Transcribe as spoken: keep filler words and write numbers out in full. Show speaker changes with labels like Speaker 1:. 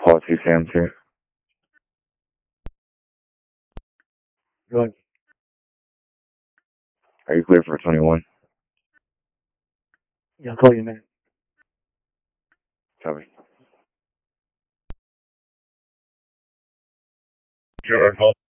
Speaker 1: Paul two Sam two.
Speaker 2: Go ahead.
Speaker 1: Are you clear for twenty-one?
Speaker 2: Yeah, I'll call you in a minute.
Speaker 1: Copy.
Speaker 3: Sure, call.